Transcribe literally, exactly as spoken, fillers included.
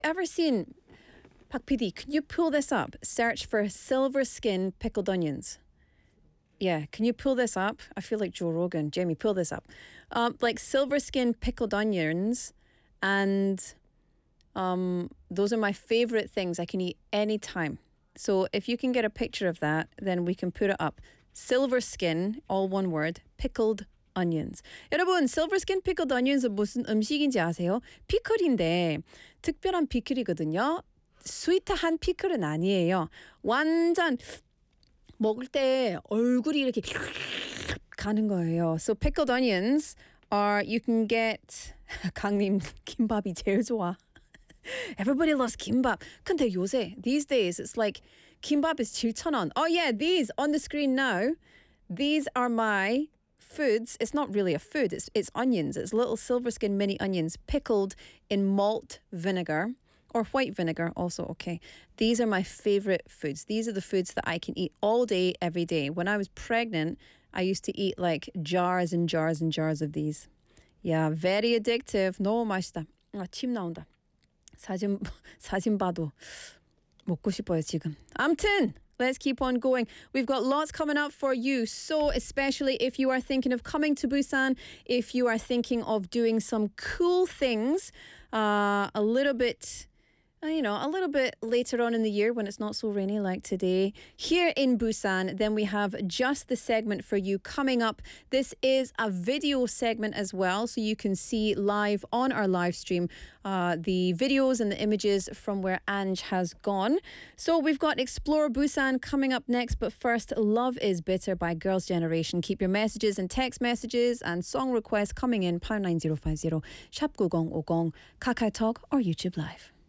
Ever seen, Pak P D, can you pull this up? Search for silver skin pickled onions. Yeah, can you pull this up? I feel like Joe Rogan. Jamie, pull this up. Um, like silver skin pickled onions, and um, those are my favorite things I can eat anytime. So if you can get a picture of that, then we can put it up. Silver skin, all one word, pickled onions. 여러분, silver skin pickled onions은 무슨 음식인지 아세요? 피클인데 특별한 피클이거든요. 스위트한 피클은 아니에요. 완전 먹을 때 얼굴이 이렇게 가는 거예요. So pickled onions are, you can get, 강님 김밥이 제일 좋아. Everybody loves kimbap. 근데 요새, these days, it's like kimbap is 칠천 원. Oh yeah, these on the screen now. These are my foods. It's not really a food. It's it's onions. It's little silver skin mini onions pickled in malt vinegar or white vinegar also okay. These are my favorite foods. These are the foods that I can eat all day, every day. When I was pregnant, I used to eat like jars and jars and jars of these. Yeah, very addictive. 너무 맛있다. 아, 침 나온다. 사진, 사진 봐도 먹고 싶어요, 지금. 아무튼, let's keep on going. We've got lots coming up for you. So especially if you are thinking of coming to Busan, if you are thinking of doing some cool things, uh, a little bit... you know, a little bit later on in the year when it's not so rainy like today. Here in Busan, then we have just the segment for you coming up. This is a video segment as well, so you can see live on our live stream uh, the videos and the images from where Ange has gone. So we've got Explore Busan coming up next, but first, Love is Bitter by Girls' Generation. Keep your messages and text messages and song requests coming in, pound nine zero five zero, 샵 구공오공, KakaoTalk or YouTube Live.